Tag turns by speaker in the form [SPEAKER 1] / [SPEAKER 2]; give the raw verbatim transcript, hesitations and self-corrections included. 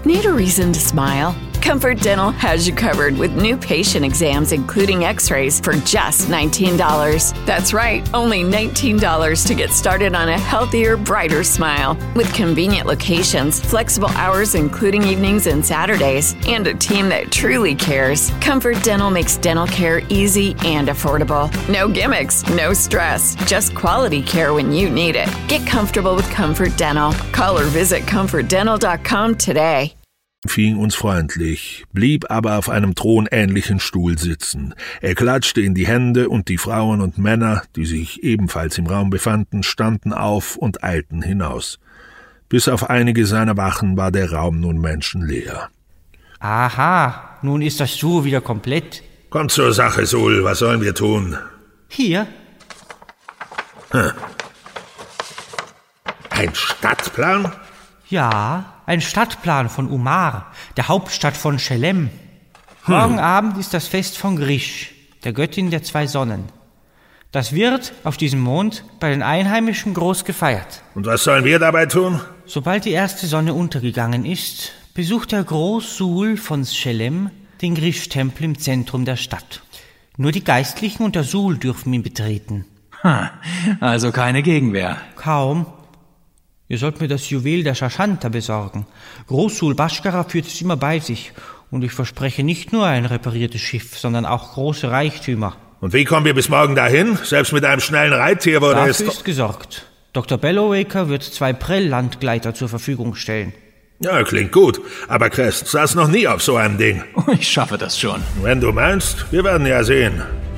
[SPEAKER 1] Need a reason to smile? Comfort Dental has you covered with new patient exams, including x-rays, for just nineteen dollars. That's right, only nineteen dollars to get started on a healthier, brighter smile. With convenient locations, flexible hours including evenings and Saturdays, and a team that truly cares, Comfort Dental makes dental care easy and affordable. No gimmicks, no stress, just quality care when you need it. Get comfortable with Comfort Dental. Call or visit comfort dental dot com today.
[SPEAKER 2] Fing uns freundlich, blieb aber auf einem thronähnlichen Stuhl sitzen. Er klatschte in die Hände und die Frauen und Männer, die sich ebenfalls im Raum befanden, standen auf und eilten hinaus. Bis auf einige seiner Wachen war der Raum nun menschenleer.
[SPEAKER 3] Aha, nun ist das Sul wieder komplett.
[SPEAKER 2] Kommt zur Sache, Sul, was sollen wir tun?
[SPEAKER 3] Hier.
[SPEAKER 2] Hm. Ein Stadtplan?
[SPEAKER 3] Ja, ein Stadtplan von Umar, der Hauptstadt von Chelem. Morgen hm. Abend ist das Fest von Grish, der Göttin der zwei Sonnen. Das wird auf diesem Mond bei den Einheimischen groß gefeiert.
[SPEAKER 2] Und was sollen wir dabei tun?
[SPEAKER 3] Sobald die erste Sonne untergegangen ist, besucht der Groß-Sul von Chelem den Grish-Tempel im Zentrum der Stadt. Nur die Geistlichen und der Sul dürfen ihn betreten.
[SPEAKER 4] Ha, also keine Gegenwehr.
[SPEAKER 3] Kaum. Ihr sollt mir das Juwel der Shashanta besorgen. Groß-Sul Bashkara führt es immer bei sich. Und ich verspreche nicht nur ein repariertes Schiff, sondern auch große Reichtümer.
[SPEAKER 2] Und wie kommen wir bis morgen dahin? Selbst mit einem schnellen Reittier wurde es...
[SPEAKER 3] Dafür ist gesorgt. Doktor Bellowaker wird zwei Prell-Landgleiter zur Verfügung stellen.
[SPEAKER 2] Ja, klingt gut. Aber Crest saß noch nie auf so einem Ding.
[SPEAKER 4] Ich schaffe das schon.
[SPEAKER 2] Wenn du meinst, wir werden ja sehen.